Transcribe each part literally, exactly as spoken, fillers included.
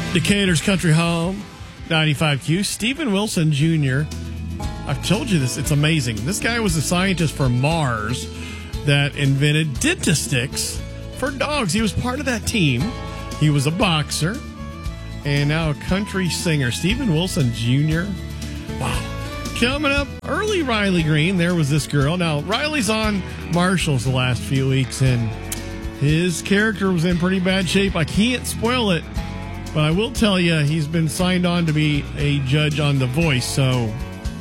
Decatur's Country Home, ninety-five Q. Stephen Wilson Junior I've told you this. It's amazing. This guy was a scientist for Mars that invented Dentastix for dogs. He was part of that team. He was a boxer and now a country singer. Stephen Wilson Junior Wow. Coming up early, Riley Green. There was this girl. Now, Riley's on Marshall's the last few weeks, and his character was in pretty bad shape. I can't spoil it, but I will tell you he's been signed on to be a judge on The Voice, so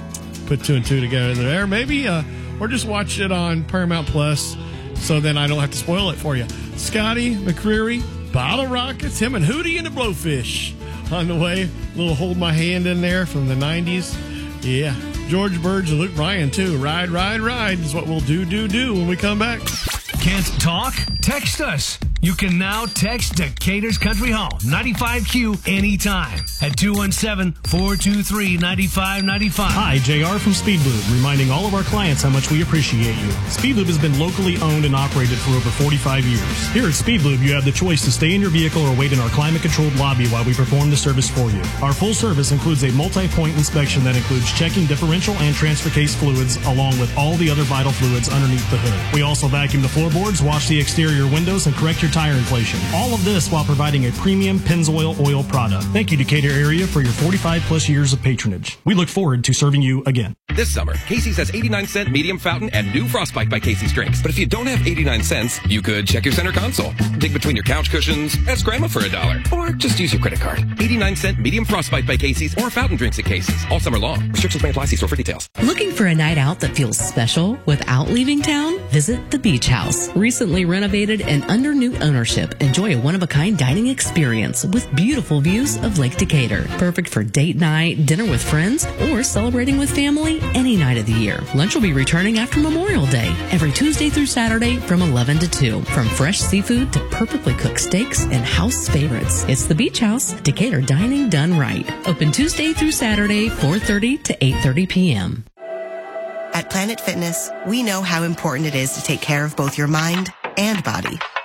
put two and two together there. Maybe, uh, or just watch it on Paramount Plus, so then I don't have to spoil it for you. Scotty McCreery, Bottle Rockets, him and Hootie and the Blowfish on the way. A little Hold My Hand in there from the nineties. Yeah. George Burge and Luke Bryan, too. Ride, ride, ride is what we'll do, do, do when we come back. Can't talk? Text us. You can now text Decatur's Country Home, ninety-five Q, anytime at two one seven, four two three, nine five nine five. Hi, J R from Speedlube, reminding all of our clients how much we appreciate you. Speedlube has been locally owned and operated for over forty-five years. Here at Speedlube, you have the choice to stay in your vehicle or wait in our climate-controlled lobby while we perform the service for you. Our full service includes a multi-point inspection that includes checking differential and transfer case fluids, along with all the other vital fluids underneath the hood. We also vacuum the floorboards, wash the exterior windows, and correct your tire inflation. All of this while providing a premium Pennzoil oil product. Thank you, Decatur area, for your forty-five plus years of patronage. We look forward to serving you again. This summer, Casey's has eighty-nine cent medium fountain and new Frostbite by Casey's drinks. But if you don't have eighty-nine cents, you could check your center console, dig between your couch cushions, ask grandma for a dollar, or just use your credit card. eighty-nine cent medium Frostbite by Casey's or fountain drinks at Casey's. All summer long. Restrictions may apply. See store for details. Looking for a night out that feels special without leaving town? Visit the Beach House. Recently renovated and under new ownership. Enjoy a one-of-a-kind dining experience with beautiful views of Lake Decatur. Perfect for date night, dinner with friends, or celebrating with family any night of the year. Lunch will be returning after Memorial Day, every Tuesday through Saturday from eleven to two. From fresh seafood to perfectly cooked steaks and house favorites. It's the Beach House, Decatur dining done right. Open Tuesday through Saturday, four thirty to eight thirty p.m. At Planet Fitness, we know how important it is to take care of both your mind and body.